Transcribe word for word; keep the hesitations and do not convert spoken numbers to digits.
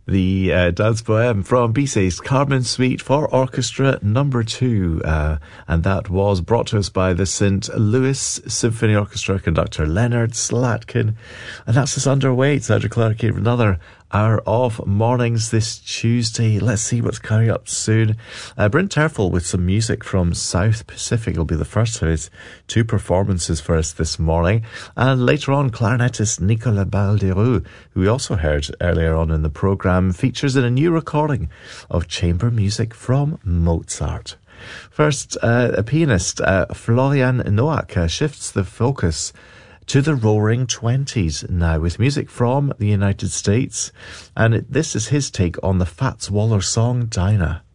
the uh, Dance Bohème from Bizet's Carmen Suite for Orchestra number two. Uh, and that was brought to us by the Saint Louis Symphony Orchestra conductor Leonard Slatkin. And that's us underway. It's Andrew Clark here with another hour of mornings this Tuesday. Let's see what's coming up soon. Uh, Bryn Terfel with some music from South Pacific will be the first of his two performances for us this morning. And later on, clarinetist Nicolas Balderoux, who we also heard earlier on in the programme, features in a new recording of chamber music from Mozart. First, uh, a pianist, uh, Florian Noack, uh, shifts the focus to the Roaring Twenties now with music from the United States. And it, this is his take on the Fats Waller song, Dinah.